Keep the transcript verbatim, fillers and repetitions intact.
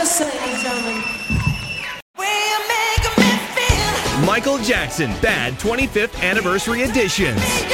listen, ladies and gentlemen. Michael Jackson Bad twenty-fifth Anniversary Edition.